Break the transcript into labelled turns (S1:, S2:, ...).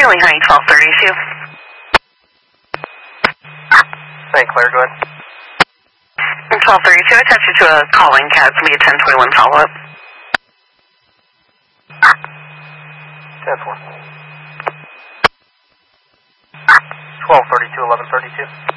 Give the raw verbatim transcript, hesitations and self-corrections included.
S1: Lee Honey, twelve thirty-two.
S2: Saint Clair, go ahead.
S1: twelve thirty-two, I attached you to a calling cab. It's going to be a ten twenty-one follow-up.
S2: ten four. twelve thirty-two, eleven thirty-two.